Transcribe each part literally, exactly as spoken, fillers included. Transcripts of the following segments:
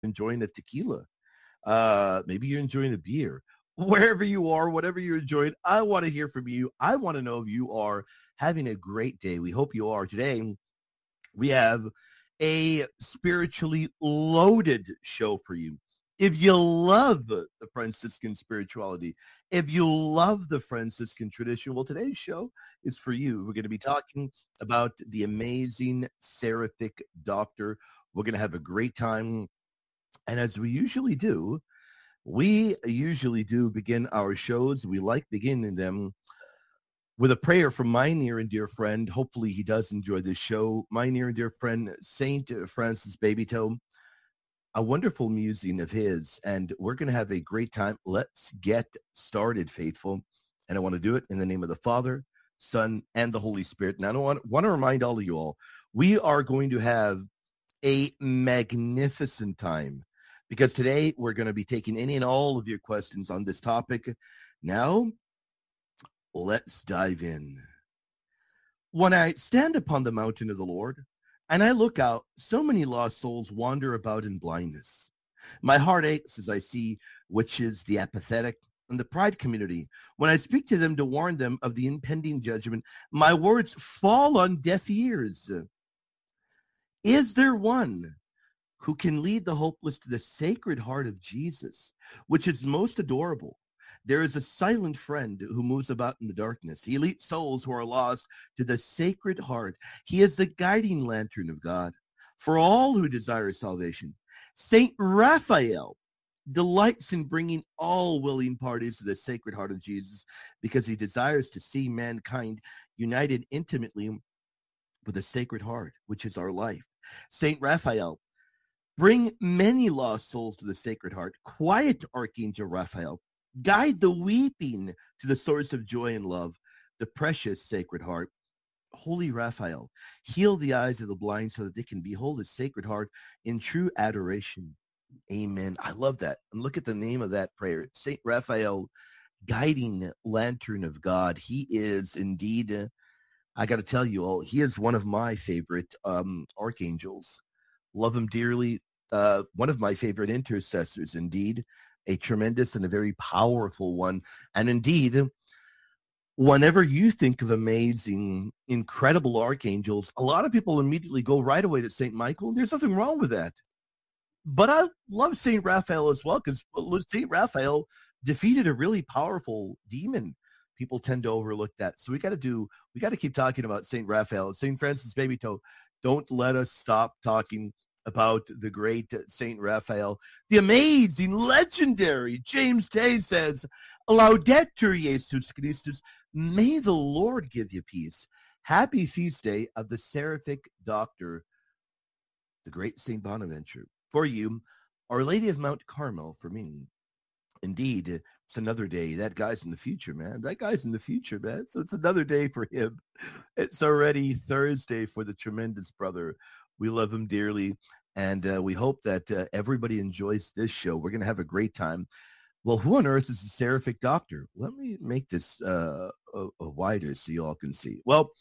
enjoying a tequila. Uh, maybe you're enjoying a beer. Wherever you are, whatever you're enjoying, I want to hear from you. I want to know if you are having a great day. We hope you are. Today, we have a spiritually loaded show for you. If you love the Franciscan spirituality, if you love the Franciscan tradition, well, today's show is for you. We're going to be talking about the amazing Seraphic Doctor. We're going to have a great time. And as we usually do, we usually do begin our shows. We like beginning them with a prayer from my near and dear friend. Hopefully he does enjoy this show. My near and dear friend, Saint Francis Babytoe, a wonderful musing of his, and we're going to have a great time. Let's get started, faithful. And I want to do it in the name of the Father, Son, and the Holy Spirit. And I want, want to remind all of you all, we are going to have a magnificent time because today we're going to be taking any and all of your questions on this topic. Now, let's dive in. When I stand upon the mountain of the Lord and I look out, so many lost souls wander about in blindness. My heart aches as I see witches, the apathetic, and the pride community. When I speak to them to warn them of the impending judgment, my words fall on deaf ears. Is there one who can lead the hopeless to the sacred heart of Jesus, which is most adorable? There is a silent friend who moves about in the darkness. He leads souls who are lost to the sacred heart. He is the guiding lantern of God for all who desire salvation. Saint Raphael delights in bringing all willing parties to the sacred heart of Jesus because he desires to see mankind united intimately with the sacred heart, which is our life. Saint Raphael, bring many lost souls to the sacred heart. Quiet Archangel Raphael, guide the weeping to the source of joy and love, the precious sacred heart. Holy Raphael, heal the eyes of the blind so that they can behold the sacred heart in true adoration. Amen. I love that. And look at the name of that prayer. Saint Raphael, guiding lantern of God. He is indeed, uh, I got to tell you all, he is one of my favorite um, archangels. Love him dearly. Uh, one of my favorite intercessors, indeed. A tremendous and a very powerful one. And indeed, whenever you think of amazing, incredible archangels, a lot of people immediately go right away to Saint Michael. There's nothing wrong with that. But I love Saint Raphael as well because Saint Raphael defeated a really powerful demon. People tend to overlook that. So we got to do, we got to keep talking about Saint Raphael. Saint Francis Babytoe, don't let us stop talking about the great Saint Raphael. The amazing, legendary James Tay says, Laudetur Jesus Christus, may the Lord give you peace. Happy feast day of the Seraphic Doctor, the great Saint Bonaventure. For you, Our Lady of Mount Carmel, for me. Indeed, it's another day. That guy's in the future, man. That guy's in the future, man. So it's another day for him. It's already Thursday for the tremendous brother. We love him dearly, and uh, we hope that uh, everybody enjoys this show. We're going to have a great time. Well, who on earth is the Seraphic Doctor? Let me make this uh, a, a wider so you all can see. Well,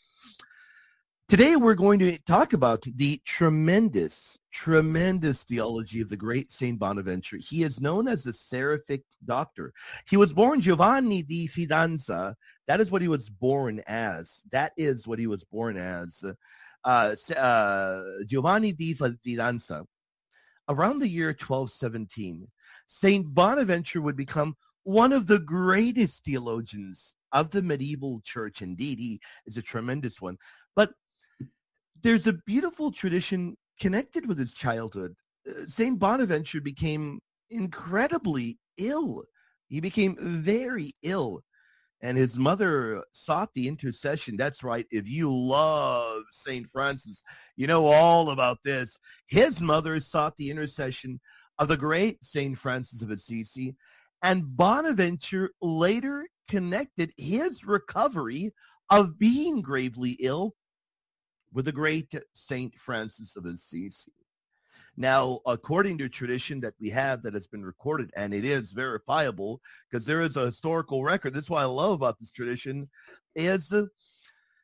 today we're going to talk about the tremendous, tremendous theology of the great Saint Bonaventure. He is known as the Seraphic Doctor. He was born Giovanni di Fidanza. That is what he was born as. That is what he was born as. Uh, uh, Giovanni di Fidanza. Around the year twelve seventeen, Saint Bonaventure would become one of the greatest theologians of the medieval church. Indeed, he is a tremendous one. But there's a beautiful tradition connected with his childhood. Uh, Saint Bonaventure became incredibly ill. He became very ill. And his mother sought the intercession. That's right. If you love Saint Francis, you know all about this. His mother sought the intercession of the great Saint Francis of Assisi. And Bonaventure later connected his recovery of being gravely ill with the great Saint Francis of Assisi. Now, according to tradition that we have that has been recorded, and it is verifiable because there is a historical record, that's what I love about this tradition, is uh,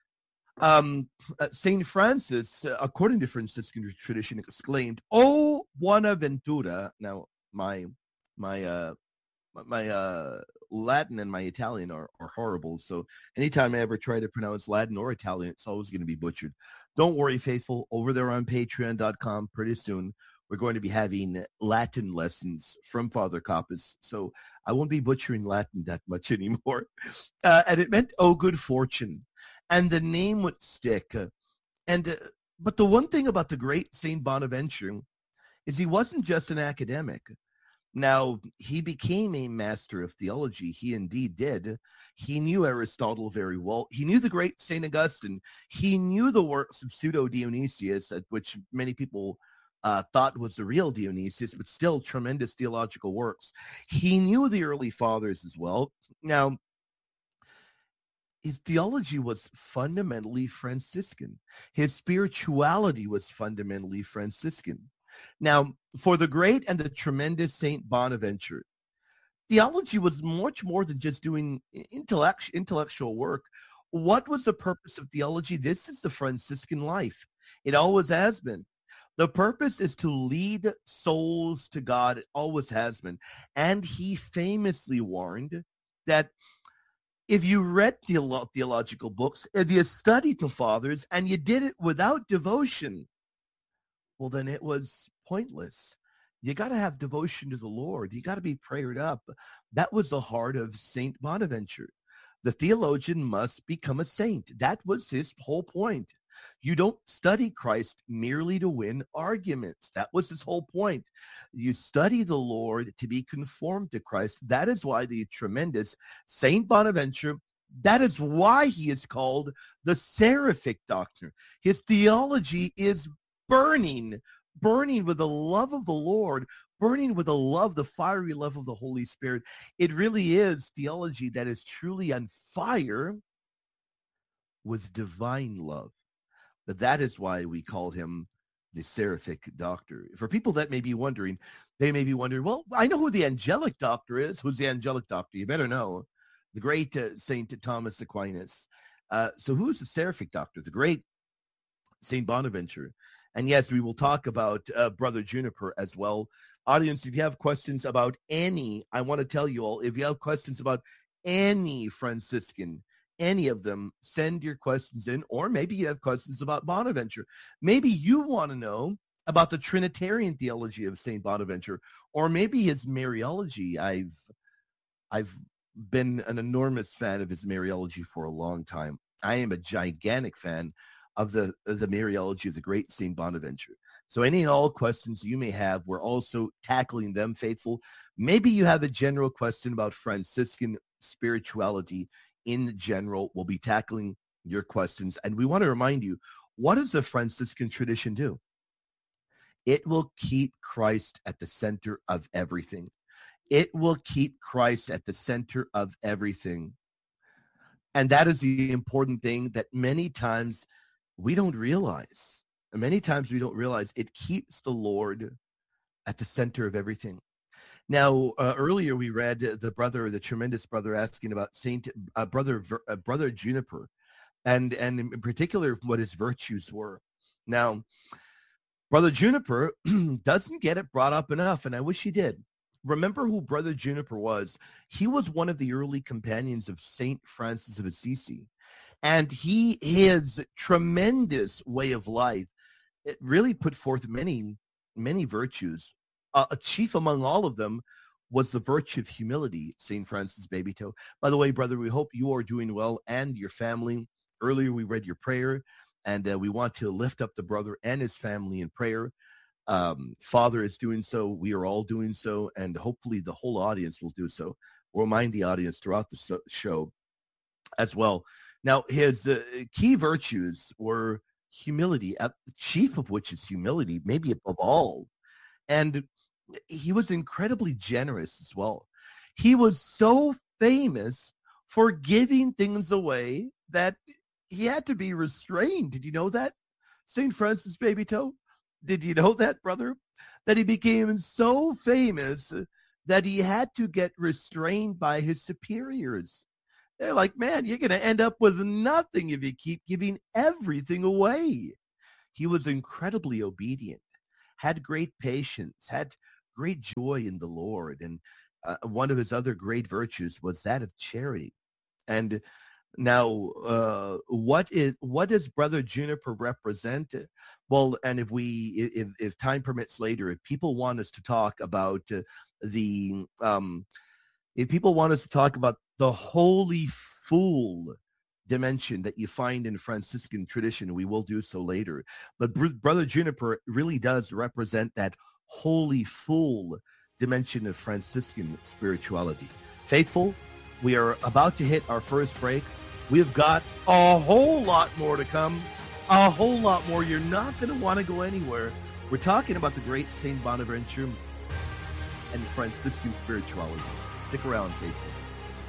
um, uh, Saint Francis, uh, according to Franciscan tradition, exclaimed, "Oh, Buonaventura. Now, my my uh my uh Latin and my Italian are, are horrible. So anytime I ever try to pronounce Latin or Italian, it's always going to be butchered. Don't worry, faithful. Over there on patreon dot com, pretty soon, we're going to be having Latin lessons from Father Kappas. So I won't be butchering Latin that much anymore. Uh, and it meant, oh, good fortune. And the name would stick. Uh, and uh, But the one thing about the great Saint Bonaventure is he wasn't just an academic. Now, he became a master of theology. He indeed did. He knew Aristotle very well. He knew the great Saint Augustine. He knew the works of Pseudo-Dionysius, at which many people uh, thought was the real Dionysius, but still tremendous theological works. He knew the early fathers as well. Now, his theology was fundamentally Franciscan. His spirituality was fundamentally Franciscan. Now, for the great and the tremendous Saint Bonaventure, theology was much more than just doing intellect, intellectual work. What was the purpose of theology? This is the Franciscan life. It always has been. The purpose is to lead souls to God. It always has been. And he famously warned that if you read theolo- theological books, if you studied the fathers, and you did it without devotion, well, then it was pointless. You got to have devotion to the Lord. You got to be prayed up. That was the heart of Saint Bonaventure. The theologian must become a saint. That was his whole point. You don't study Christ merely to win arguments. That was his whole point. You study the Lord to be conformed to Christ. That is why the tremendous Saint Bonaventure, that is why he is called the Seraphic Doctor. His theology is burning, burning with the love of the Lord, burning with the love, the fiery love of the Holy Spirit. It really is theology that is truly on fire with divine love. But that is why we call him the Seraphic Doctor. For people that may be wondering, they may be wondering, well, I know who the Angelic Doctor is. Who's the Angelic Doctor? You better know. The great uh, Saint Thomas Aquinas. Uh, so who is the Seraphic Doctor? The great Saint Bonaventure. And yes, we will talk about uh, Brother Juniper as well. Audience, if you have questions about any, I want to tell you all, if you have questions about any Franciscan, any of them, send your questions in, or maybe you have questions about Bonaventure. Maybe you want to know about the Trinitarian theology of Saint Bonaventure, or maybe his Mariology. I've, I've been an enormous fan of his Mariology for a long time. I am a gigantic fan of the of the Mariology of the great Saint Bonaventure. So any and all questions you may have, we're also tackling them, faithful. Maybe you have a general question about Franciscan spirituality in general. We'll be tackling your questions. And we want to remind you, what does the Franciscan tradition do? It will keep Christ at the center of everything. It will keep Christ at the center of everything. And that is the important thing that many times we don't realize. And many times we don't realize it keeps the Lord at the center of everything. Now, uh, earlier we read the brother, the tremendous brother, asking about Saint uh, brother uh, brother Juniper, and and in particular what his virtues were. Now, Brother Juniper doesn't get it brought up enough, and I wish he did. Remember who Brother Juniper was? He was one of the early companions of Saint Francis of Assisi. And he, his tremendous way of life, it really put forth many, many virtues. Uh, a chief among all of them was the virtue of humility, Saint Francis Baby Toe. By the way, brother, we hope you are doing well and your family. Earlier, we read your prayer, and uh, we want to lift up the brother and his family in prayer. Um, Father is doing so. We are all doing so, and hopefully the whole audience will do so. We'll remind the audience throughout the so- show as well. Now, his uh, key virtues were humility, uh, chief of which is humility, maybe above all. And he was incredibly generous as well. He was so famous for giving things away that he had to be restrained. Did you know that, Saint Francis Baby Toe? Did you know that, brother? That he became so famous that he had to get restrained by his superiors. They're like, man, you're going to end up with nothing if you keep giving everything away. He was incredibly obedient. had great patience, had great joy in the Lord. And uh, one of his other great virtues was that of charity. And now, uh, what is what does Brother Juniper represent? Well, and if we, if, if time permits later, if people want us to talk about uh, the, um, if people want us to talk about the holy fool dimension that you find in Franciscan tradition, we will do so later. But Br- Brother Juniper really does represent that holy fool dimension of Franciscan spirituality. Faithful, we are about to hit our first break. We've got a whole lot more to come, a whole lot more. You're not going to want to go anywhere. We're talking about the great Saint Bonaventure and Franciscan spirituality. Stick around, faithful.